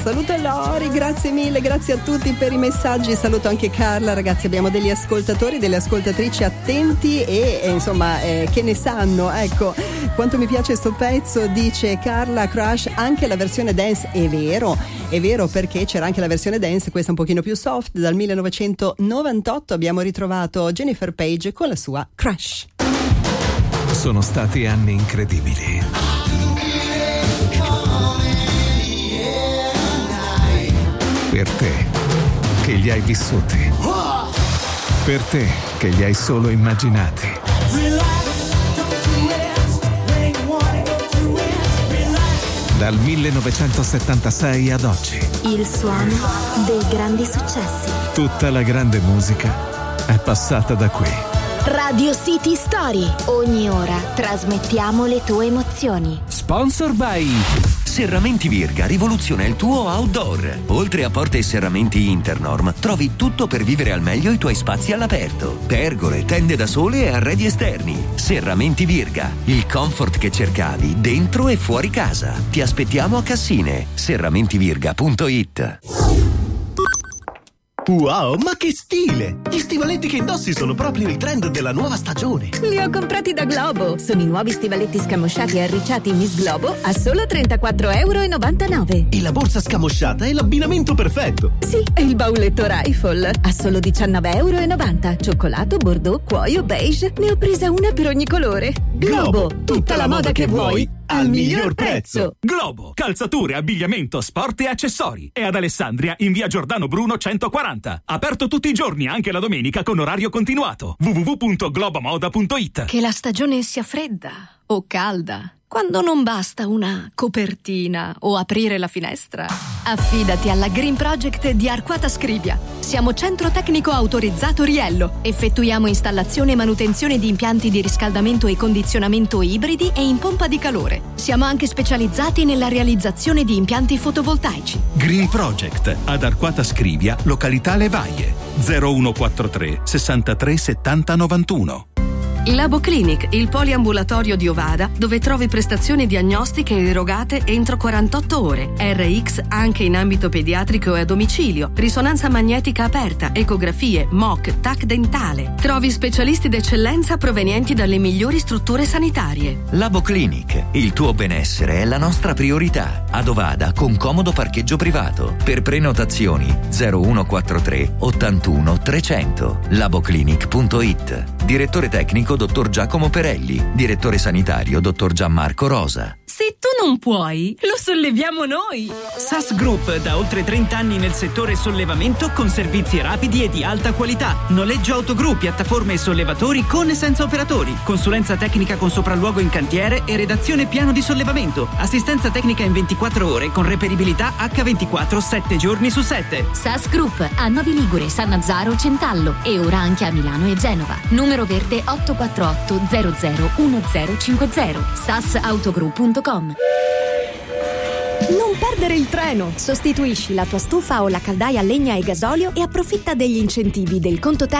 Saluto Lori, grazie mille, grazie a tutti per i messaggi. Saluto anche Carla, ragazzi, abbiamo degli ascoltatori, delle ascoltatrici attenti e insomma che ne sanno. Ecco, quanto mi piace sto pezzo, dice Carla. Crush, anche la versione dance. È vero, perché c'era anche la versione dance, questa un pochino più soft. Dal 1998 abbiamo ritrovato Jennifer Page con la sua Crush. Sono stati anni incredibili. Per te, che li hai vissuti. Per te, che li hai solo immaginati. Dal 1976 ad oggi. Il suono dei grandi successi. Tutta la grande musica è passata da qui. Radio City Story. Ogni ora trasmettiamo le tue emozioni. Sponsor by Serramenti Virga rivoluziona il tuo outdoor. Oltre a porte e serramenti Internorm, trovi tutto per vivere al meglio i tuoi spazi all'aperto. Pergole, tende da sole e arredi esterni. Serramenti Virga, il comfort che cercavi dentro e fuori casa. Ti aspettiamo a Cassine. serramentivirga.it. Wow, ma che stile! Gli stivaletti che indossi sono proprio il trend della nuova stagione. Li ho comprati da Globo. Sono i nuovi stivaletti scamosciati e arricciati Miss Globo a solo €34,99. E la borsa scamosciata è l'abbinamento perfetto. Sì, e il bauletto Rifle a solo €19,90. Cioccolato, bordeaux, cuoio, beige. Ne ho presa una per ogni colore. Globo, tutta la moda che vuoi al miglior prezzo. Globo, calzature, abbigliamento, sport e accessori. È ad Alessandria in via Giordano Bruno 140. Aperto tutti i giorni, anche la domenica con orario continuato. www.globomoda.it. Che la stagione sia fredda o calda, quando non basta una copertina o aprire la finestra, affidati alla Green Project di Arquata Scrivia. Siamo centro tecnico autorizzato Riello. Effettuiamo installazione e manutenzione di impianti di riscaldamento e condizionamento ibridi e in pompa di calore. Siamo anche specializzati nella realizzazione di impianti fotovoltaici. Green Project ad Arquata Scrivia, località Levaie. 0143 63 70 91. Labo Clinic, il poliambulatorio di Ovada, dove trovi prestazioni diagnostiche erogate entro 48 ore. RX anche in ambito pediatrico e a domicilio. Risonanza magnetica aperta, ecografie, MOC, TAC dentale. Trovi specialisti d'eccellenza provenienti dalle migliori strutture sanitarie. Labo Clinic, il tuo benessere è la nostra priorità. Ad Ovada con comodo parcheggio privato. Per prenotazioni 0143 81 300. laboclinic.it. Direttore tecnico dottor Giacomo Perelli. Direttore sanitario dottor Gianmarco Rosa. Se tu non puoi, lo solleviamo noi. SAS Group, da oltre 30 anni nel settore sollevamento con servizi rapidi e di alta qualità. Noleggio autogru, piattaforme e sollevatori con e senza operatori. Consulenza tecnica con sopralluogo in cantiere e redazione piano di sollevamento. Assistenza tecnica in 24 ore con reperibilità H24 7 giorni su 7. SAS Group a Novi Ligure, Sannazzaro, Centallo e ora anche a Milano e Genova. Numero verde 848 00 1050. sasautogroup.com. Non perdere il treno! Sostituisci la tua stufa o la caldaia a legna e gasolio e approfitta degli incentivi del conto